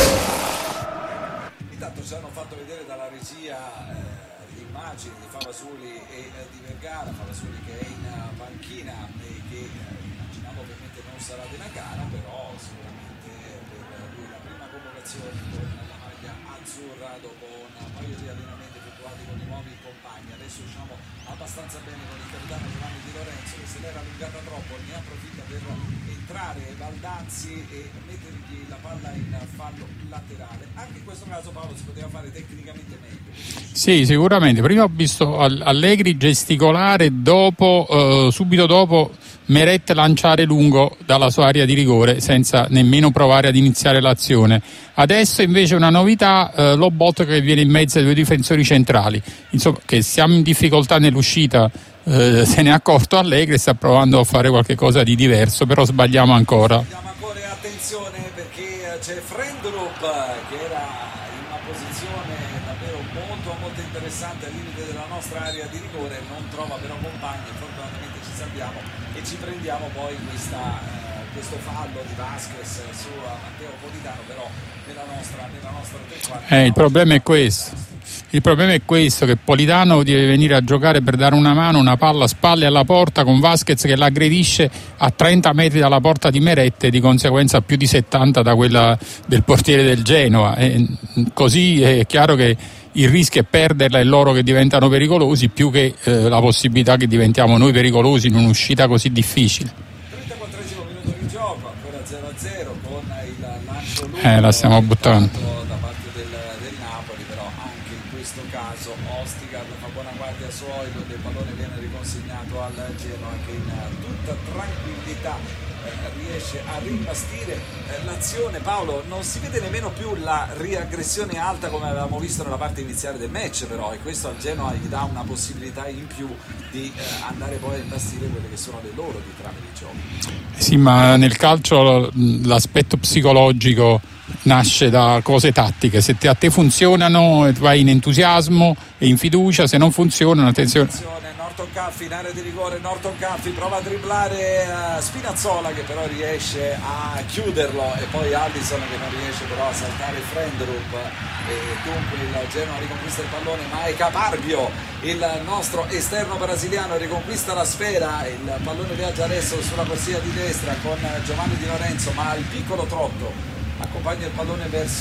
Intanto ci hanno fatto vedere dalla regia eh, le immagini di Favasoli e eh, di Vergara. Favasoli che è in uh, panchina e che eh, immaginiamo ovviamente non sarà della gara, però sicuramente per lui la prima convocazione con la maglia azzurra dopo un paio di allenamenti effettuati con i nuovi compagni. Adesso usciamo abbastanza bene con il capitano Giovanni Di Lorenzo che se l'era allungata troppo ne approfitta per entrare Baldanzi e mettergli la palla in fallo laterale. Anche in questo caso Paolo si poteva fare tecnicamente meglio. Sì, sicuramente. Prima ho visto Allegri gesticolare, dopo eh, subito dopo Meret lanciare lungo dalla sua area di rigore senza nemmeno provare ad iniziare l'azione. Adesso invece una novità, eh, Lobot che viene in mezzo ai due difensori centrali. Insomma, che siamo in difficoltà nell'uscita, eh, se ne è accorto Allegri e sta provando a fare qualche cosa di diverso, però sbagliamo ancora. Sbagliamo ancora e attenzione perché c'è Frendrup che era in una posizione davvero molto molto interessante al limite della nostra area di rigore, non trova però compagni, fortunatamente ci salviamo e ci prendiamo poi questa, eh, questo fallo di Vasquez su Matteo Politano, però nella nostra, nella nostra tre quarti. Eh, il problema è questo. Il problema è questo, che Politano deve venire a giocare per dare una mano, una palla a spalle alla porta con Vasquez che l'aggredisce a trenta metri dalla porta di Meret e di conseguenza a più di settanta da quella del portiere del Genoa. E così è chiaro che il rischio è perderla e loro che diventano pericolosi più che eh, la possibilità che diventiamo noi pericolosi in un'uscita così difficile. trentaquattresimo minuto di gioco, ancora zero a zero con il lancio lungo. Eh, la stiamo buttando. Da parte del, del Napoli, però anche in questo caso Ostigard fa buona guardia su Højlund, il pallone viene riconsegnato al Genoa che in tutta tranquillità eh, riesce a rimbastire eh, l'azione. Paolo, non si vede nemmeno più la riaggressione alta come avevamo visto nella parte iniziale del match, però, e questo al Genoa gli dà una possibilità in più di eh, andare poi a imbastire quelle che sono le loro di trame di gioco. Sì, ma nel calcio l'aspetto psicologico nasce da cose tattiche. Se te, a te funzionano vai in entusiasmo e in fiducia, se non funzionano attenzione. Norton Caffi in area di rigore, Norton Caffi prova a dribblare uh, Spinazzola che però riesce a chiuderlo e poi Allison che non riesce però a saltare Frendrup e dunque il Genoa riconquista il pallone, ma è Caparbio il nostro esterno brasiliano, riconquista la sfera, il pallone viaggia adesso sulla corsia di destra con Giovanni Di Lorenzo, ma il piccolo Trotto accompagna il pallone verso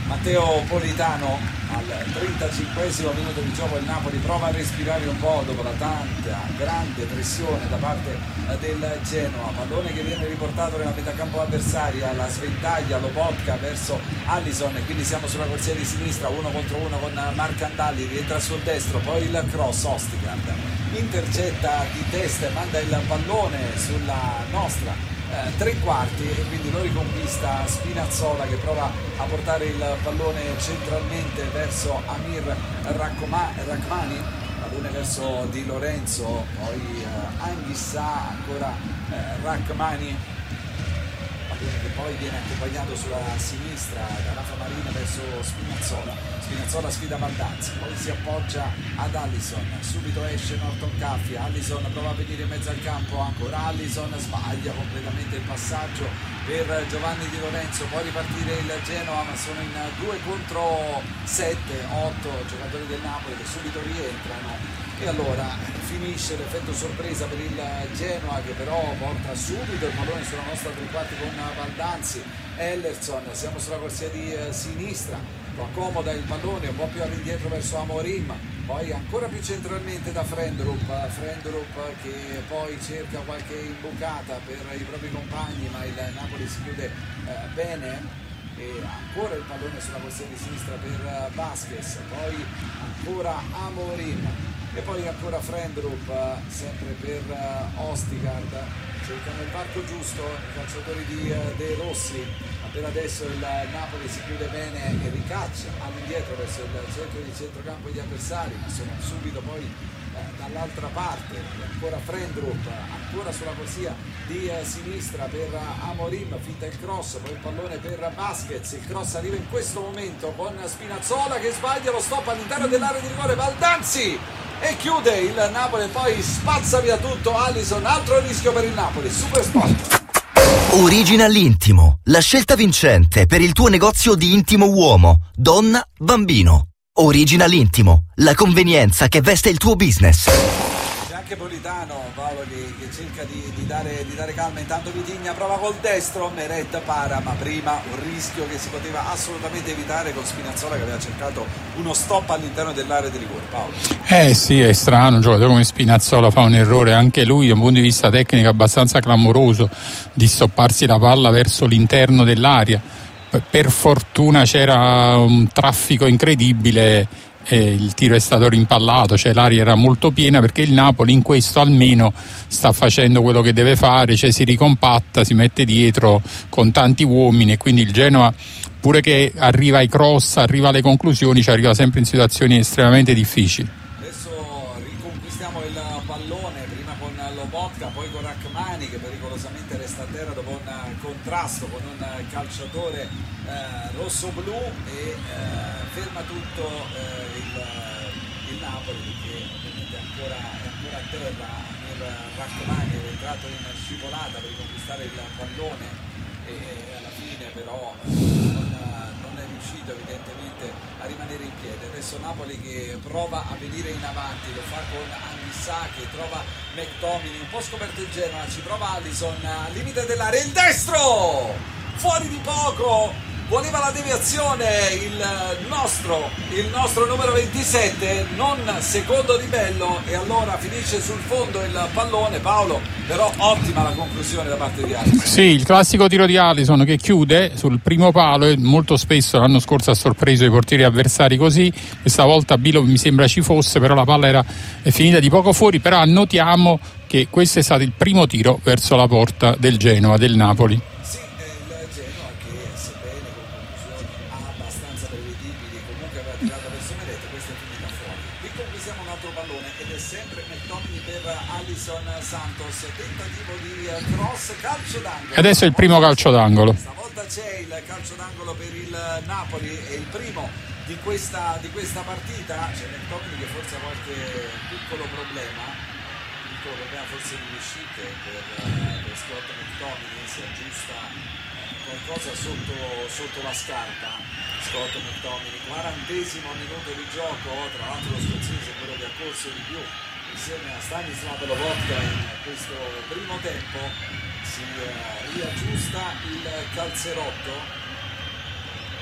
Matteo Politano al trentacinquesimo minuto di gioco. Il Napoli prova a respirare un po' dopo la tanta grande pressione da parte del Genoa. Pallone che viene riportato nella metà campo avversaria, la sventaglia, Lobotka verso Alisson, e quindi siamo sulla corsia di sinistra, uno contro uno con Marcandalli, rientra sul destro, poi il cross, Ostigard intercetta di testa e manda il pallone sulla nostra Eh, tre quarti, e quindi lo riconquista Spinazzola, che prova a portare il pallone centralmente verso Amir Rachma- Rachmani, pallone verso Di Lorenzo, poi eh, Anghissà, ancora eh, Rachmani, pallone che poi viene accompagnato sulla sinistra da Rafa Marina verso Spinazzola. Spinazzola sfida Baldanzi, poi si appoggia ad Alisson, subito esce Norton Caffia, Alisson prova a venire in mezzo al campo, ancora Alisson sbaglia completamente il passaggio per Giovanni Di Lorenzo, può ripartire il Genoa, ma sono in due contro sette, otto giocatori del Napoli che subito rientrano, e allora finisce l'effetto sorpresa per il Genoa, che però porta subito il pallone sulla nostra tre quarti con Baldanzi. Ellerson, siamo sulla corsia di eh, sinistra, lo accomoda il pallone un po' più all'indietro verso Amorim, poi ancora più centralmente da Frendrup, Frendrup che poi cerca qualche imbucata per i propri compagni, ma il Napoli si chiude eh, bene, e ancora il pallone sulla corsia di sinistra per uh, Vasquez, poi ancora Amorim, e poi ancora Frendrup, sempre per uh, Ostigard. Cercano il varco giusto i calciatori di uh, De Rossi. Per adesso il Napoli si chiude bene e ricaccia all'indietro verso il centro di centrocampo degli avversari, ma sono subito poi eh, dall'altra parte. Ancora Frendrup, ancora sulla corsia di eh, sinistra per uh, Amorim, finta il cross, poi il pallone per Vasquez, il cross arriva in questo momento con Spinazzola che sbaglia lo stop all'interno dell'area di rigore, Baldanzi, e chiude il Napoli, poi spazza via tutto Alisson, altro rischio per il Napoli. Super Sport. Original Intimo, la scelta vincente per il tuo negozio di intimo uomo, donna, bambino. Original Intimo, la convenienza che veste il tuo business. C'è anche Politano, Paolo, che, che cerca di, di, dare, di dare calma. Intanto Vitigna prova col destro, Meret para, ma prima un rischio che si poteva assolutamente evitare con Spinazzola, che aveva cercato uno stop all'interno dell'area di rigore. Paolo. Eh sì, è strano, un giocatore come Spinazzola fa un errore anche lui da un punto di vista tecnico abbastanza clamoroso di stopparsi la palla verso l'interno dell'area. Per fortuna c'era un traffico incredibile e il tiro è stato rimpallato, cioè l'area era molto piena, perché il Napoli in questo almeno sta facendo quello che deve fare, cioè si ricompatta, si mette dietro con tanti uomini, e quindi il Genoa, pure che arriva ai cross, arriva alle conclusioni, ci arriva sempre in situazioni estremamente difficili. Adesso riconquistiamo il pallone, prima con Lobotka, poi con Rachmani, che pericolosamente resta a terra dopo un contrasto con un calciatore eh, rosso-blu, e eh, ferma tutto eh, il, il Napoli, che ovviamente è ancora, è ancora a terra. Amir Rachmani è entrato in scivolata per riconquistare il pallone, e alla fine però non, non è riuscito evidentemente a rimanere in piedi. Adesso Napoli che prova a venire in avanti, lo fa con Anghissà che trova McTominay, un po' scoperto il Genoa, ci prova Alisson al limite dell'area, il destro fuori di poco, voleva la deviazione il nostro, il nostro numero ventisette, non secondo livello, e allora finisce sul fondo il pallone. Paolo, però ottima la conclusione da parte di Alisson. Sì, il classico tiro di Alisson che chiude sul primo palo, e molto spesso l'anno scorso ha sorpreso i portieri avversari così, questa volta Bilo mi sembra ci fosse, però la palla era è finita di poco fuori. Però annotiamo che questo è stato il primo tiro verso la porta del Genoa, del Napoli. Santos, tentativo di cross, calcio d'angolo. Adesso è il primo calcio d'angolo. Stavolta c'è il calcio d'angolo per il Napoli, è il primo di questa, di questa partita. C'è McTominay che forse ha qualche piccolo problema, piccolo problema forse di uscite per, per Scott McTominay, si aggiusta qualcosa sotto, sotto la scarpa. Scott McTominay, quarantesimo minuto di gioco, tra l'altro lo scozzese è quello che ha corso di più insieme a Stanislav Lobotka in questo primo tempo. Si uh, riaggiusta il calzerotto, il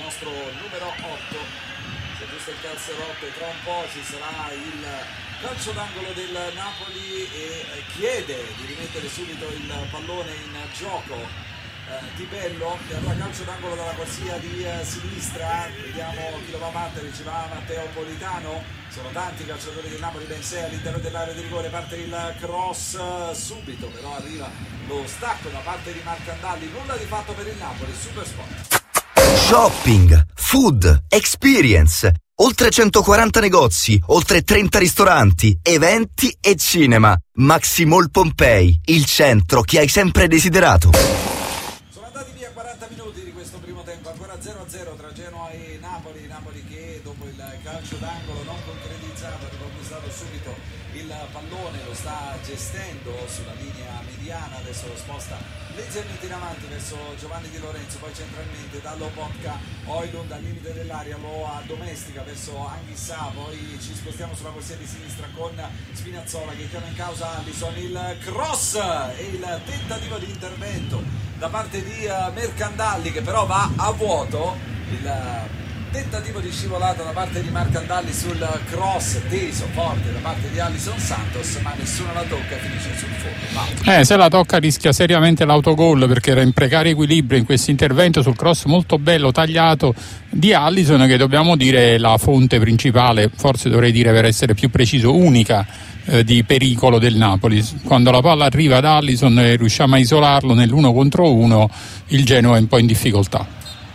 nostro numero otto. Si aggiusta il calzerotto e tra un po' ci sarà il calcio d'angolo del Napoli e chiede di rimettere subito il pallone in gioco eh, Di Bello, che allora calcio d'angolo dalla corsia di eh, sinistra. Vediamo chi lo va a battere, ci va Matteo Politano. Sono tanti i calciatori del Napoli, ben sei all'interno dell'area di rigore, parte il cross subito, però arriva lo stacco da parte di Marcandalli, nulla di fatto per il Napoli. Super Sport. Shopping, food, experience, oltre centoquaranta negozi, oltre trenta ristoranti, eventi e cinema. Maxi Mall Pompei, il centro che hai sempre desiderato. Sono andati via quaranta minuti di questo primo tempo, ancora zero a zero tra Genoa e Napoli. Napoli che dopo il calcio d'angolo non concretizzato ha riconquistato subito il pallone, lo sta gestendo sulla linea mediana, adesso lo sposta leggermente in avanti verso Giovanni Di Lorenzo, poi centralmente da Lobotka, Højlund al limite dell'area lo addomestica verso Anghissà, poi ci spostiamo sulla corsia di sinistra con Spinazzola che chiama in causa Alisson, il cross e il tentativo di intervento da parte di Mercandalli che però va a vuoto, il tentativo di scivolata da parte di Marcandalli sul cross teso forte da parte di Alisson Santos, ma nessuno la tocca e finisce sul fondo. Eh, se la tocca rischia seriamente l'autogol, perché era in precario equilibrio in questo intervento sul cross molto bello tagliato di Alisson, che dobbiamo dire è la fonte principale, forse dovrei dire per essere più preciso unica eh, di pericolo del Napoli. Quando la palla arriva ad Alisson e riusciamo a isolarlo nell'uno contro uno, il Genoa è un po' in difficoltà.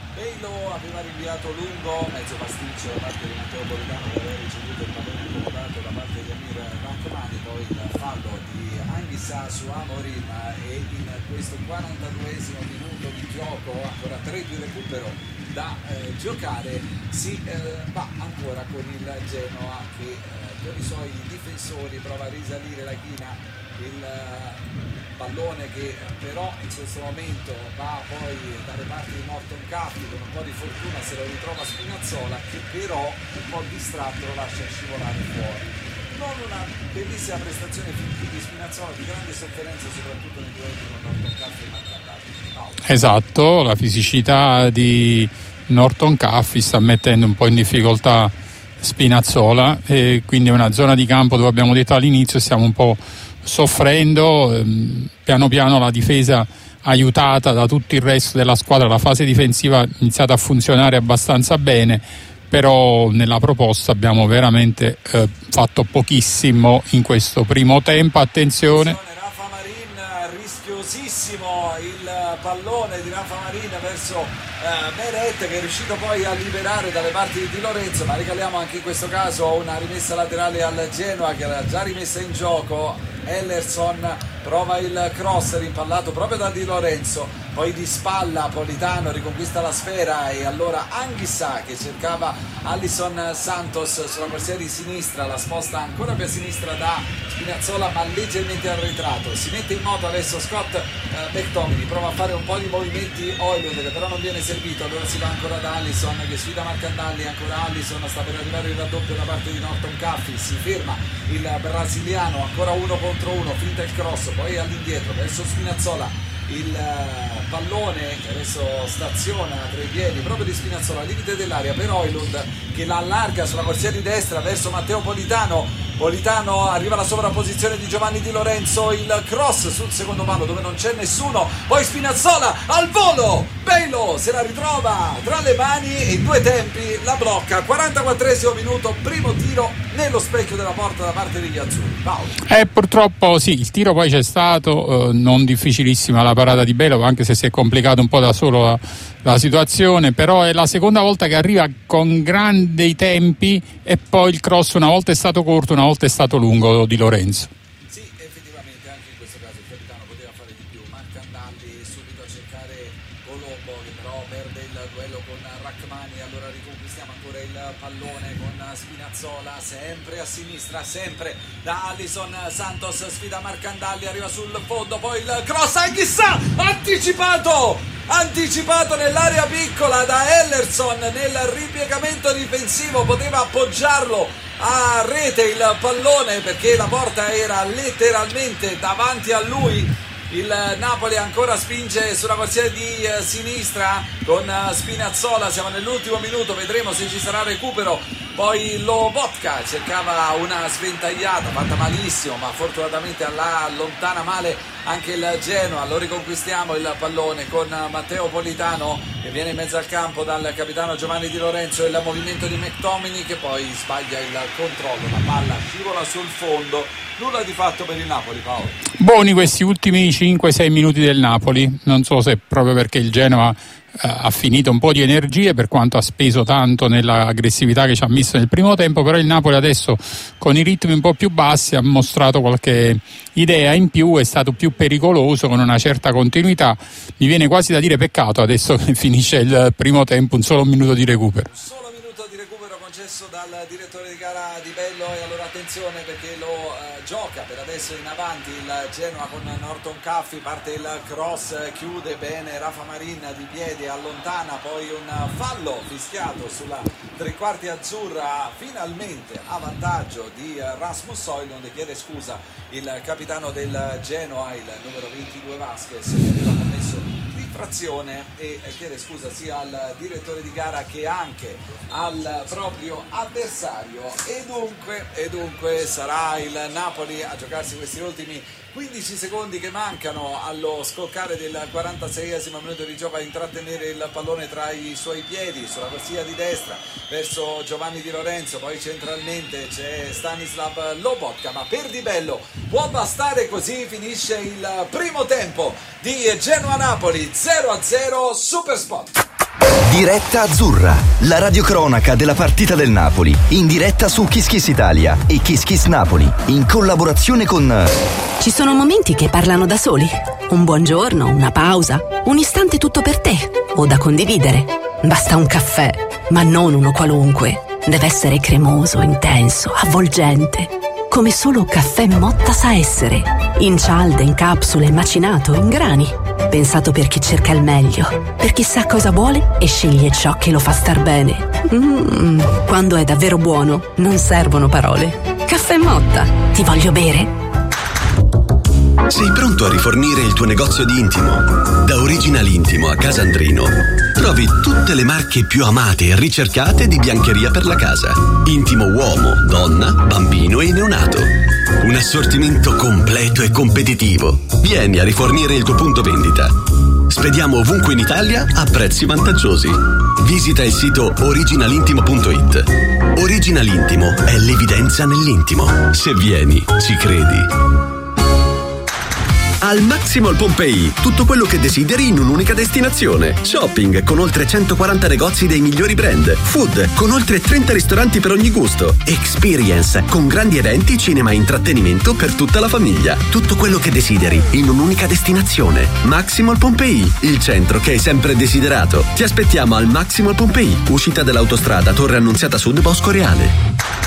Mezzo pasticcio da parte di Matteo Politano che aveva ricevuto il pallone incomodato da parte di Amir Rachmani, poi il fallo di Anghissà su Amorim e in questo quarantaduesimo minuto di gioco, ancora tre di recupero da eh, giocare, si eh, va ancora con il Genoa che eh, con i suoi difensori prova a risalire la china, il eh, pallone che però in questo momento va poi dalle parti di Morton Caffey, con un po' di fortuna se lo ritrova Spinazzola che però un po' distratto lo lascia scivolare fuori. Non una bellissima prestazione fin qui di Spinazzola, di grande sofferenza soprattutto nei duelli con Morton Caffey e Marcandalli. No. Esatto, la fisicità di Norton Caffey sta mettendo un po' in difficoltà Spinazzola e quindi è una zona di campo dove abbiamo detto all'inizio stiamo un po' soffrendo, ehm, piano piano la difesa aiutata da tutto il resto della squadra, la fase difensiva ha iniziato a funzionare abbastanza bene, però nella proposta abbiamo veramente eh, fatto pochissimo in questo primo tempo. Attenzione, Rafa Marin, rischiosissimo il pallone di Rafa Marin verso eh, Meret che è riuscito poi a liberare dalle parti di Di Lorenzo, ma regaliamo anche in questo caso una rimessa laterale al Genoa che era già rimessa in gioco. Ellerson prova il cross rimpallato proprio da Di Lorenzo, poi di spalla Politano riconquista la sfera e allora Anghissà che cercava Alisson Santos sulla corsia di sinistra, la sposta ancora più a sinistra da Spinazzola ma leggermente arretrato, si mette in moto adesso Scott eh, McTominay, prova a fare un po' di movimenti Højlund che però non viene servito, allora si va ancora da Alisson che sfida Marcandalli, ancora Alisson, sta per arrivare il raddoppio da parte di Norton Caffey, si ferma il brasiliano, ancora uno contro uno, finta il cross, poi all'indietro verso Spinazzola, il pallone che adesso staziona tra i piedi proprio di Spinazzola al limite dell'area per Højlund che la allarga sulla corsia di destra verso Matteo Politano. Politano arriva alla sovrapposizione di Giovanni Di Lorenzo, il cross sul secondo palo dove non c'è nessuno, poi Spinazzola al volo, Bello se la ritrova tra le mani e in due tempi la blocca. Quarantaquattresimo minuto, primo tiro nello specchio della porta da parte degli azzurri. Paolo. Eh, purtroppo sì, il tiro poi c'è stato, eh, non difficilissima la parata di Bello, anche se si è complicato un po' da solo la, la situazione, però è la seconda volta che arriva con grandi tempi e poi il cross una volta è stato corto, una volta è stato lungo Di Lorenzo. Sì, effettivamente anche in questo caso il capitano poteva fare di più. Marcandalli subito a cercare Colombo che però perde il duello con Rachmani, allora riconquistiamo ancora il pallone con Spinazzola sempre a sinistra, sempre da Alisson Santos, sfida Marcandalli, arriva sul fondo, poi il cross Anghissà anticipato anticipato nell'area piccola da Ellerson nel ripiegamento difensivo, poteva appoggiarlo a rete il pallone perché la porta era letteralmente davanti a lui Il Napoli ancora spinge sulla corsia di eh, sinistra con eh, Spinazzola, siamo nell'ultimo minuto, vedremo se ci sarà recupero. Poi Lobotka cercava una sventagliata fatta malissimo, ma fortunatamente alla allontana male anche il Genoa. Lo riconquistiamo il pallone con Matteo Politano che viene in mezzo al campo dal capitano Giovanni Di Lorenzo, il movimento di McTominay che poi sbaglia il controllo, la palla scivola sul fondo. Nulla di fatto per il Napoli, Paolo. Buoni questi ultimi cinque sei minuti del Napoli, non so se proprio perché il Genoa ha finito un po' di energie per quanto ha speso tanto nell'aggressività che ci ha messo nel primo tempo, però il Napoli adesso con i ritmi un po' più bassi ha mostrato qualche idea in più, è stato più pericoloso con una certa continuità. Mi viene quasi da dire peccato adesso che finisce il primo tempo, un solo minuto di recupero. Solo minuto di recupero concesso dal direttore di gara Di Bello, e allora attenzione perché lo eh, gioca per adesso in avanti il Genoa con Norton Caffi, parte il cross, chiude bene Rafa Marin di piedi, allontana, poi un fallo fischiato sulla tre quarti azzurra, finalmente a vantaggio di Rasmus Højlund. Chiede scusa il capitano del Genoa, il numero ventidue Vasquez, che aveva commesso frazione, e chiede scusa sia al direttore di gara che anche al proprio avversario, e dunque, e dunque sarà il Napoli a giocarsi questi ultimi quindici secondi che mancano allo scoccare del quarantaseiesimo minuto di gioco a intrattenere il pallone tra i suoi piedi sulla corsia di destra verso Giovanni Di Lorenzo, poi centralmente c'è Stanislav Lobotka, ma per Di Bello può bastare così. Finisce il primo tempo di Genoa-Napoli zero a zero. Super Spot. Diretta Azzurra, la radiocronaca della partita del Napoli, in diretta su Kiss Kiss Italia e Kiss Kiss Napoli, in collaborazione con... Ci sono momenti che parlano da soli. Un buongiorno, una pausa, un istante tutto per te o da condividere. Basta un caffè, ma non uno qualunque. Deve essere cremoso, intenso, avvolgente, come solo Caffè Motta sa essere. In cialde, in capsule, macinato, in grani. Pensato per chi cerca il meglio, per chi sa cosa vuole e sceglie ciò che lo fa star bene. Mm, quando è davvero buono, non servono parole. Caffè Motta, ti voglio bere. Sei pronto a rifornire il tuo negozio di intimo? Da Original Intimo a Casandrino trovi tutte le marche più amate e ricercate di biancheria per la casa. Intimo uomo, donna, bambino e neonato. Un assortimento completo e competitivo. Vieni a rifornire il tuo punto vendita. Spediamo ovunque in Italia a prezzi vantaggiosi. Visita il sito original intimo punto it. Original Intimo è l'evidenza nell'intimo. Se vieni, ci credi. Al Maximall Pompei, tutto quello che desideri in un'unica destinazione. Shopping con oltre centoquaranta negozi dei migliori brand. Food con oltre trenta ristoranti per ogni gusto. Experience con grandi eventi, cinema e intrattenimento per tutta la famiglia. Tutto quello che desideri in un'unica destinazione. Maximall Pompei, il centro che hai sempre desiderato. Ti aspettiamo al Maximall Pompei, uscita dell'autostrada Torre Annunziata Sud Bosco Reale.